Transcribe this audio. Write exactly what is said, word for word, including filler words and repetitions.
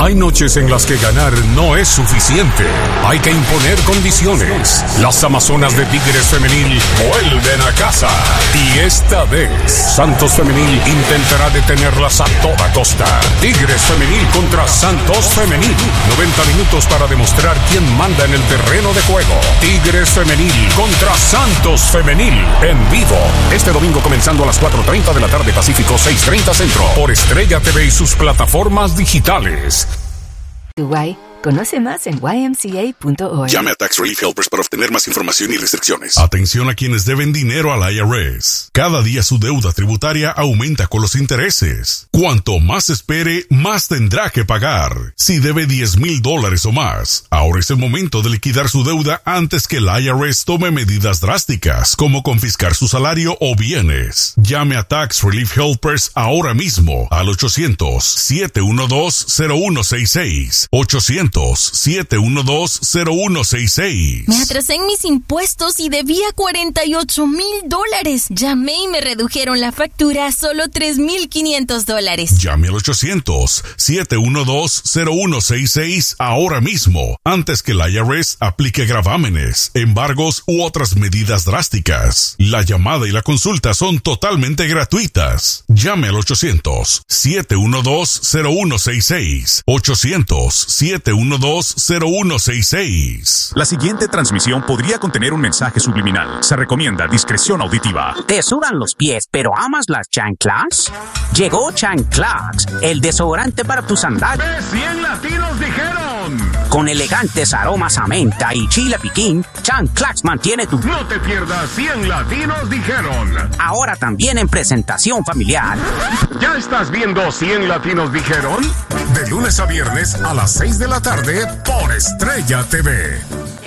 Hay noches en las que ganar no es suficiente. Hay que imponer condiciones. Las Amazonas de Tigres Femenil vuelven a casa. Y esta vez, Santos Femenil intentará detenerlas a toda costa. Tigres Femenil contra Santos Femenil. noventa minutos para demostrar quién manda en el terreno de juego. Tigres Femenil contra Santos Femenil. En vivo. Este domingo comenzando a las cuatro treinta de la tarde Pacífico, seis treinta Centro. Por Estrella T V y sus plataformas digitales. Uruguay. Conoce más en y m c a punto org. Llame a Tax Relief Helpers para obtener más información y restricciones. Atención a quienes deben dinero al I R S. Cada día su deuda tributaria aumenta con los intereses. Cuanto más espere, más tendrá que pagar. Si debe diez mil dólares o más, ahora es el momento de liquidar su deuda antes que el I R S tome medidas drásticas, como confiscar su salario o bienes. Llame a Tax Relief Helpers ahora mismo al ochocientos, siete uno dos, cero uno seis seis. ochocientos, siete uno dos, cero uno seis seis. Me atrasé en mis impuestos y debía cuarenta y ocho mil dólares. Llamé y me redujeron la factura a solo tres mil quinientos dólares. Llame al ochocientos, siete uno dos, cero uno seis seis ahora mismo, antes que el I R S aplique gravámenes, embargos u otras medidas drásticas. La llamada y la consulta son totalmente gratuitas. Llame al ochocientos, siete uno dos, cero uno seis seis. ochocientos, siete uno dos, cero uno seis seis. La siguiente transmisión podría contener un mensaje subliminal. Se recomienda discreción auditiva. ¿Te sudan los pies, pero amas las chanclas? Llegó Chanclax, el desodorante para tus sandalias. cien latinos dijeron. Con elegantes aromas a menta y chile piquín, Chanclax mantiene tu... No te pierdas cien latinos dijeron. Ahora también en presentación familiar. ¿Ya estás viendo cien latinos dijeron? De lunes a viernes a las seis de la tarde por Estrella T V.